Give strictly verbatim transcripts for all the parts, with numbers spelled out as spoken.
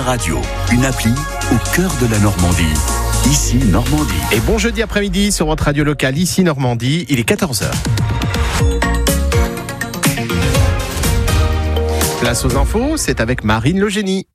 Radio, une appli au cœur de la Normandie. Ici Normandie. Et bon jeudi après-midi sur votre radio locale, ici Normandie, il est quatorze heures. Place aux infos, c'est avec Marine Le Génie.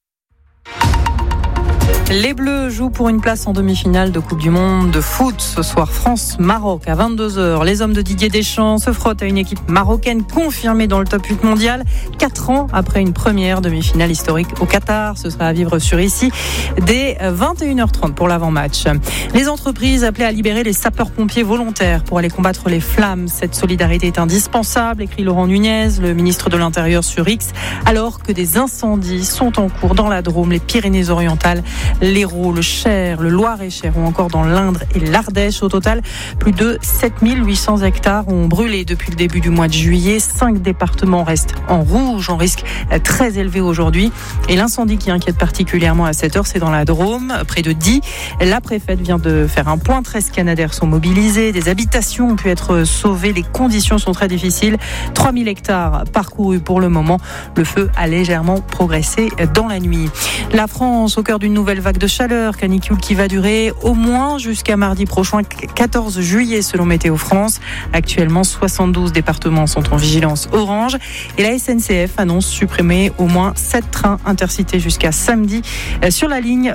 Les Bleus jouent pour une place en demi-finale de Coupe du Monde de foot. Ce soir, France-Maroc à vingt-deux heures. Les hommes de Didier Deschamps se frottent à une équipe marocaine confirmée dans le top huit mondial. Quatre ans après une première demi-finale historique au Qatar. Ce sera à vivre sur ici dès vingt et une heures trente pour l'avant-match. Les entreprises appelées à libérer les sapeurs-pompiers volontaires pour aller combattre les flammes. Cette solidarité est indispensable, écrit Laurent Nunez, le ministre de l'Intérieur sur X, alors que des incendies sont en cours dans la Drôme, les Pyrénées-Orientales, l'Hérault, le Cher, le Loir-et-Cher ou encore dans l'Indre et l'Ardèche. Au total, plus de sept mille huit cents hectares ont brûlé depuis le début du mois de juillet. Cinq départements restent en rouge, en risque très élevé aujourd'hui. Et l'incendie qui inquiète particulièrement à cette heure, c'est dans la Drôme, près de Die. La préfète vient de faire un point. treize Canadaires sont mobilisés. Des habitations ont pu être sauvées. Les conditions sont très difficiles. trois mille hectares parcourus pour le moment. Le feu a légèrement progressé dans la nuit. La France au cœur d'une nouvelle vague de chaleur, canicule qui va durer au moins jusqu'à mardi prochain, quatorze juillet selon Météo France. Actuellement, soixante-douze départements sont en vigilance orange et la S N C F annonce supprimer au moins sept trains intercités jusqu'à samedi sur la ligne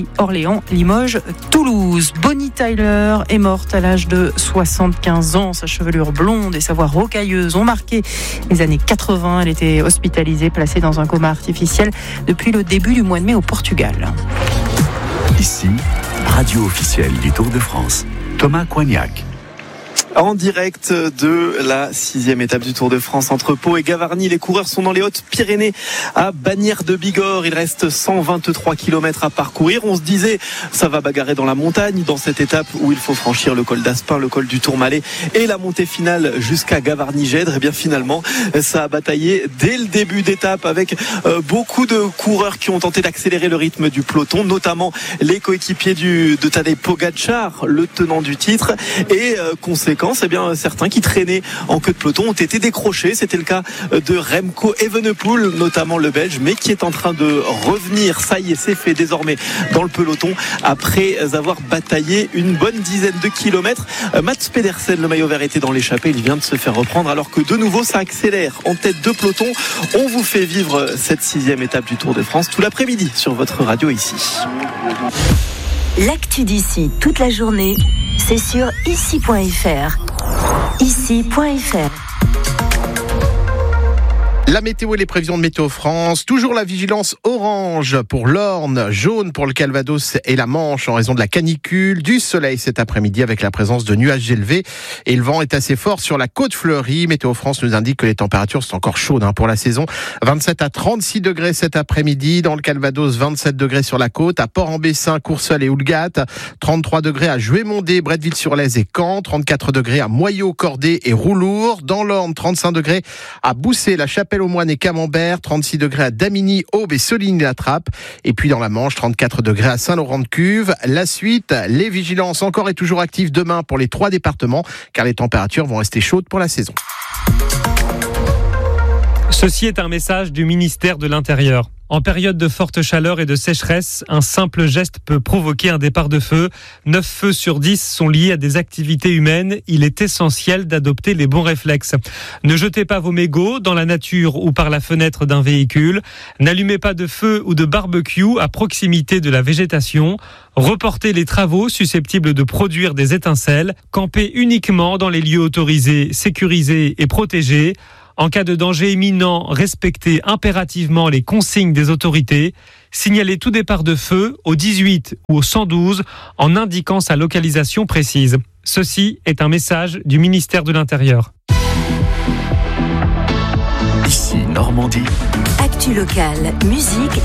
Paris-Orléans-Limoges-Toulouse. Bonnie Tyler est morte à l'âge de soixante-quinze ans. Sa chevelure blonde et sa voix rocailleuse ont marqué les années quatre-vingts. Elle était hospitalisée, placée dans un coma artificiel depuis le début du mois de mai au Portugal. Ici, radio officielle du Tour de France. Thomas Coignac. En direct de la sixième étape du Tour de France entre Pau et Gavarnie. Les coureurs sont dans les Hautes-Pyrénées à Bagnères-de-Bigorre. Il reste cent vingt-trois kilomètres à parcourir. On se disait, ça va bagarrer dans la montagne dans cette étape où il faut franchir le col d'Aspin, le col du Tourmalet et la montée finale jusqu'à Gavarnie-Gèdre. Et bien finalement, ça a bataillé dès le début d'étape avec beaucoup de coureurs qui ont tenté d'accélérer le rythme du peloton, notamment les coéquipiers du, de Tadej Pogačar, le tenant du titre. Et euh, conséquent, Eh bien, certains qui traînaient en queue de peloton ont été décrochés. C'était le cas de Remco Evenepoel, notamment le Belge, mais qui est en train de revenir. Ça y est, c'est fait désormais dans le peloton après avoir bataillé une bonne dizaine de kilomètres. Mats Pedersen, le maillot vert, était dans l'échappée. Il vient de se faire reprendre alors que de nouveau ça accélère en tête de peloton. On vous fait vivre cette sixième étape du Tour de France tout l'après-midi sur votre radio ici. L'actu d'ici toute la journée, c'est sur ici point f r. ici point f r. La météo et les prévisions de Météo France. Toujours la vigilance orange pour l'Orne, jaune pour le Calvados et la Manche en raison de la canicule. Du soleil cet après-midi avec la présence de nuages élevés et le vent est assez fort sur la côte fleurie. Météo France nous indique que les températures sont encore chaudes hein, pour la saison. vingt-sept à trente-six degrés cet après-midi. Dans le Calvados, vingt-sept degrés sur la côte. À Port-en-Bessin, Courseulles et Houlgate. trente-trois degrés à Juémondé, Bretteville-sur-Lez et Caen. trente-quatre degrés à Moyaux, Cordée et Roulour. Dans l'Orne, trente-cinq degrés à Boussé, la Chapelle au Moine et Camembert, trente-six degrés à Damigny, Aube et Soligny-la-Trappe. Et puis dans la Manche, trente-quatre degrés à Saint-Laurent-de-Cuve. La suite, les vigilances encore et toujours actives demain pour les trois départements, car les températures vont rester chaudes pour la saison. Ceci est un message du ministère de l'Intérieur. En période de forte chaleur et de sécheresse, un simple geste peut provoquer un départ de feu. neuf feux sur dix sont liés à des activités humaines. Il est essentiel d'adopter les bons réflexes. Ne jetez pas vos mégots dans la nature ou par la fenêtre d'un véhicule. N'allumez pas de feu ou de barbecue à proximité de la végétation. Reportez les travaux susceptibles de produire des étincelles. Campez uniquement dans les lieux autorisés, sécurisés et protégés. En cas de danger imminent, respectez impérativement les consignes des autorités. Signalez tout départ de feu au dix-huit ou au cent douze en indiquant sa localisation précise. Ceci est un message du ministère de l'Intérieur. Ici Normandie. Actu locale, musique